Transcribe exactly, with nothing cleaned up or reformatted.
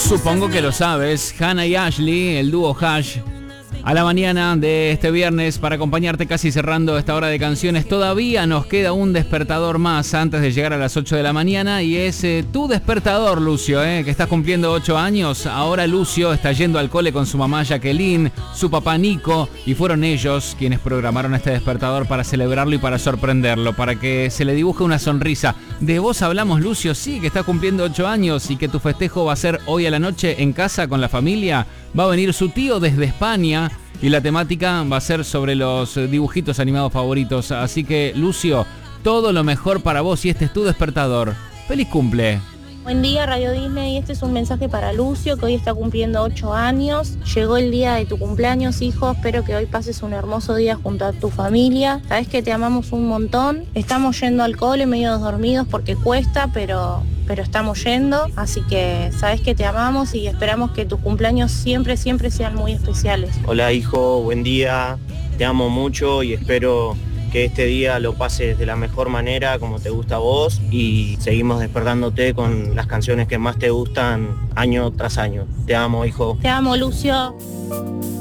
Supongo que lo sabes, Hannah y Ashley, el dúo Hash, a la mañana de este viernes para acompañarte casi cerrando esta hora de canciones. Todavía nos queda un despertador más antes de llegar a las ocho de la mañana y es eh, tu despertador, Lucio, eh, que estás cumpliendo ocho años. Ahora Lucio está yendo al cole con su mamá Jacqueline, su papá Nico, y fueron ellos quienes programaron este despertador para celebrarlo y para sorprenderlo, para que se le dibuje una sonrisa. ¿De vos hablamos, Lucio? Sí, que estás cumpliendo ocho años y que tu festejo va a ser hoy a la noche en casa con la familia. Va a venir su tío desde España y la temática va a ser sobre los dibujitos animados favoritos. Así que, Lucio, todo lo mejor para vos y este es tu despertador. ¡Feliz cumple! Buen día, Radio Disney. Este es un mensaje para Lucio, que hoy está cumpliendo ocho años. Llegó el día de tu cumpleaños, hijo. Espero que hoy pases un hermoso día junto a tu familia. Sabes que te amamos un montón. Estamos yendo al cole medio dormidos porque cuesta, pero... pero estamos yendo, así que sabes que te amamos y esperamos que tus cumpleaños siempre, siempre sean muy especiales. Hola hijo, buen día, te amo mucho y espero que este día lo pases de la mejor manera como te gusta a vos y seguimos despertándote con las canciones que más te gustan año tras año. Te amo, hijo. Te amo, Lucio.